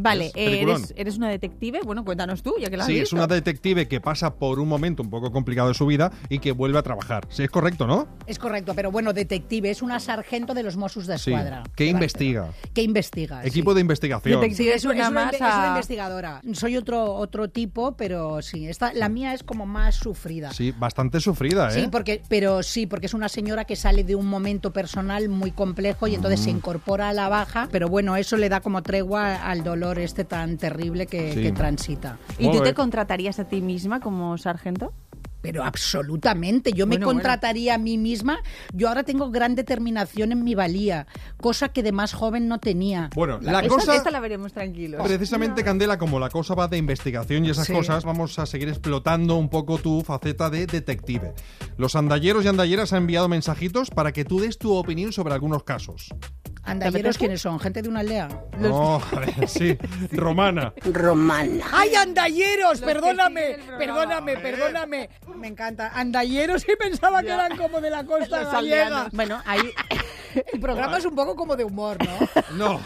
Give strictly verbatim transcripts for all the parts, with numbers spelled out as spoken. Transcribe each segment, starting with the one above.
Vale, eh, Peliculón. eres, eres una detective. Bueno, cuéntanos tú, ya que la has Sí, visto. es una detective que pasa por un momento un poco complicado de su vida y que vuelve a trabajar. Sí, es correcto, ¿no? Es correcto, pero bueno, detective, es una sargento de los Mossos de Sí. Escuadra. ¿Qué de investiga? Barcelona. ¿Qué investiga? Equipo sí. de investigación. Detective Es, es suena una, más es una a... investigadora. Soy otro otro tipo, pero sí, esta, la mía es como más sufrida. Sí, bastante sufrida, ¿eh? Sí, porque, pero sí, porque es una señora que sale de un momento personal muy complejo y entonces Mm. se incorpora a la baja, pero bueno, eso le da como tregua al dolor este tan terrible que, Sí. que transita. ¿Y tú Muy te bien. contratarías a ti misma como sargento? Pero absolutamente, yo me Bueno, contrataría a mí misma. Yo ahora tengo gran determinación en mi valía, cosa que de más joven no tenía. Bueno, la Esta, cosa... esta la veremos tranquilos. Precisamente, Candela, como la cosa va de investigación y esas Sí. cosas, vamos a seguir explotando un poco tu faceta de detective. Los andalleros y andalleras han enviado mensajitos para que tú des tu opinión sobre algunos casos. ¿Andalleros apetece? quiénes son? ¿Gente de una aldea? No, a ver, sí, romana. ¡Ay, andalleros! Perdóname, siguen el programa. perdóname, perdóname. Me encanta. Andalleros y pensaba que eran como de la costa Los gallega. aldeanos. Bueno, ahí... El programa es un poco como de humor, ¿no? No.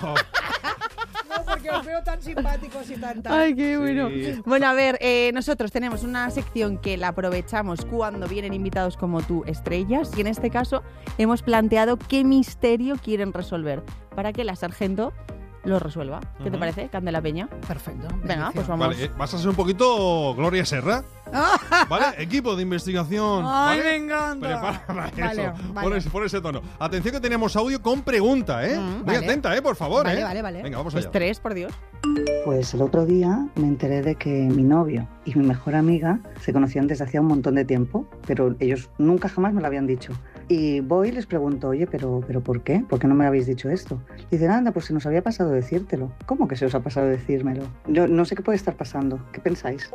No, porque os veo tan simpáticos y tan tan. Ay, qué bueno. Sí. Bueno, a ver, eh, nosotros tenemos una sección que la aprovechamos cuando vienen invitados como tú, estrellas, y en este caso hemos planteado qué misterio quieren resolver para que la sargento lo resuelva. ¿Qué te Ujú. parece, Candela Peña? Perfecto. Venga, pues vamos. Vale, eh, vas a ser un poquito Gloria Serra. ¿Vale? Equipo de investigación. Ay, ¿vale? me encanta. Prepara para Vale, eso. vale. Pon ese, pon ese tono. Atención que tenemos audio con pregunta, ¿eh? Mm, Muy vale. atenta, ¿eh? Por favor, Vale, ¿eh? vale, vale. Venga, vamos allá. Estrés, por Dios. Pues el otro día me enteré de que mi novio y mi mejor amiga se conocían desde hacía un montón de tiempo, pero ellos nunca jamás me lo habían dicho. Y voy y les pregunto, oye, ¿pero, pero por qué? ¿Por qué no me habéis dicho esto? Dicen, anda, pues se nos había pasado decírtelo. ¿Cómo que se os ha pasado decírmelo? Yo no sé qué puede estar pasando. ¿Qué pensáis?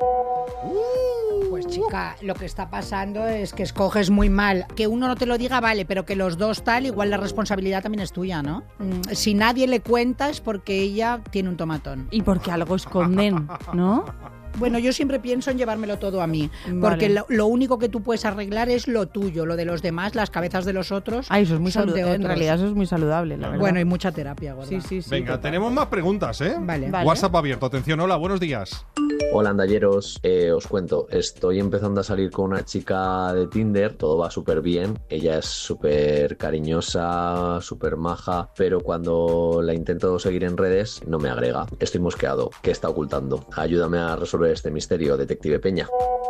Pues chica, lo que está pasando es que escoges muy mal. Que uno no te lo diga, vale, pero que los dos tal, igual la responsabilidad también es tuya, ¿no? Mm, Si nadie le cuenta es porque ella tiene un tomatón. Y porque algo esconden, ¿no? Bueno, yo siempre pienso en llevármelo todo a mí, Vale. porque lo, lo único que tú puedes arreglar es lo tuyo, lo de los demás, las cabezas de los otros. Ay, eso es muy son de saludable. En otros. realidad eso es muy saludable, la verdad. Bueno, hay mucha terapia, gorda. sí, sí, sí. Venga, total. tenemos más preguntas, ¿eh? Vale. Vale. WhatsApp abierto. Atención, hola, buenos días. Hola andalleros, eh, os cuento, estoy empezando a salir con una chica de Tinder, todo va súper bien, ella es súper cariñosa, súper maja, pero cuando la intento seguir en redes no me agrega, estoy mosqueado, ¿qué está ocultando? Ayúdame a resolver este misterio, Detective Peña.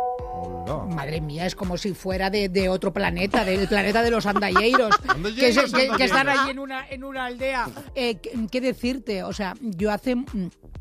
Hola. Madre mía, es como si fuera de, de otro planeta, del planeta de los andalleiros, que, se- Andalleiros, que- que están andalleiros. ahí en una, en una aldea. Eh, ¿qué, qué decirte? O sea, yo hace... mm,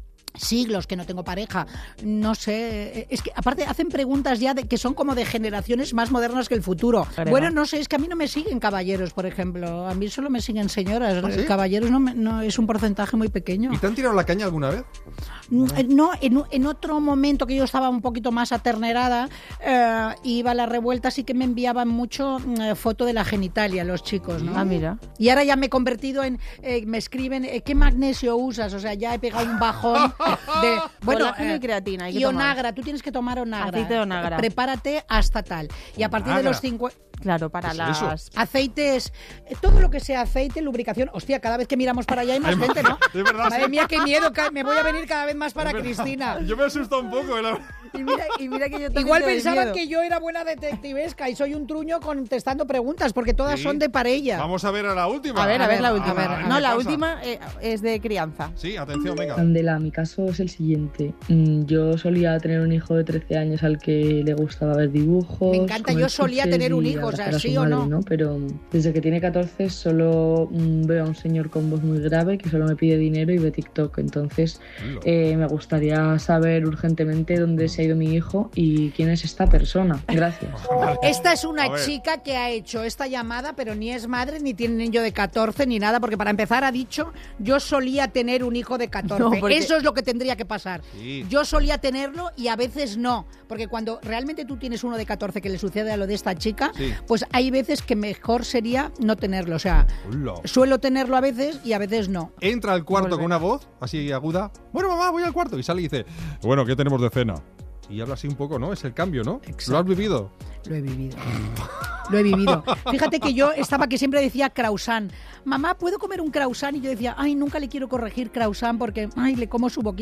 siglos que no tengo pareja, no sé, es que aparte hacen preguntas ya de, que son como de generaciones más modernas que el futuro. Verdad. Bueno, no sé, es que a mí no me siguen caballeros, por ejemplo, a mí solo me siguen señoras, ¿Ah, sí? caballeros no, me- no es un porcentaje muy pequeño. ¿Y te han tirado la caña alguna vez? Mm, eh, No, en, u- en otro momento que yo estaba un poquito más aternerada, eh, iba a la revuelta, sí que me enviaban mucho mm, eh, foto de la genitalia los chicos, ¿no? Ah, mira. Y ahora ya me he convertido en, eh, me escriben, eh, ¿qué magnesio usas? O sea, ya he pegado un bajón de, bueno, Colágeno y creatina, hay que y tomar. onagra, tú tienes que tomar onagra. Aceite de onagra. Prepárate hasta tal. Y a partir de Onagra. los cincuenta... Claro, para ¿Qué es eso? las... Aceites, eh, todo lo que sea aceite, lubricación. Hostia, cada vez que miramos para allá hay más Hay más- gente, ¿no? es verdad, Madre sí. mía, qué miedo, ca- me voy a venir cada vez más para Es verdad. Cristina. Yo me he asustado un poco, ¿eh? La- Y mira, y mira que yo también Igual te doy pensaban miedo. que yo era buena detectivesca y soy un truño contestando preguntas, porque todas Sí. son de parella. Vamos a ver a la última. A ver, a ver la última. a ver, a ver, no, la pasa. última eh, es de crianza. Sí, atención, venga. Candela, mi caso es el siguiente. Mm, Yo solía tener un hijo de trece años al que le gustaba ver dibujos. Me encanta, comer yo solía chuches tener un y hijo, o sea, abrazar a su ¿sí o madre, no? Pero mm, desde que tiene catorce solo mm, veo a un señor con voz muy grave que solo me pide dinero y ve TikTok. Entonces Hola. eh, me gustaría saber urgentemente dónde se ha ido mi hijo y quién es esta persona. Gracias. Vale. Esta es una A ver. chica que ha hecho esta llamada, pero ni es madre, ni tiene niño de catorce, ni nada, porque para empezar ha dicho, yo solía tener un hijo de catorce. No, porque- Eso es lo que tendría que pasar. Sí. Yo solía tenerlo y a veces no, porque cuando realmente tú tienes uno de catorce que le sucede a lo de esta chica, Sí. pues hay veces que mejor sería no tenerlo. O sea, Hola. suelo tenerlo a veces y a veces no. Entra al cuarto Volver. con una voz así aguda. Bueno, mamá, voy al cuarto. Y sale y dice, bueno, ¿qué tenemos de cena? Y habla así un poco, ¿no? Es el cambio, ¿no? Exacto. ¿Lo has vivido? Lo he vivido. Lo he vivido. Fíjate que yo estaba que siempre decía croissant. Mamá, ¿puedo comer un croissant? Y yo decía, ay, nunca le quiero corregir croissant porque, ay, le como su boquita.